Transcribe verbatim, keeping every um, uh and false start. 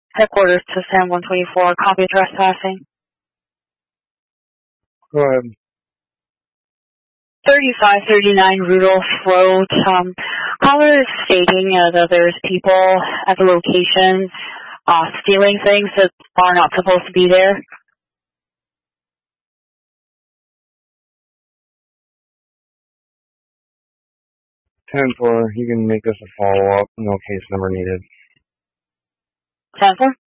Headquarters to San one twenty-four, copy trespassing. Go ahead. thirty-five thirty-nine Rudolph Road. Um, caller is stating uh, that there's people at the location uh, stealing things that are not supposed to be there. ten four, you can make this a follow-up. No case number needed. ten four?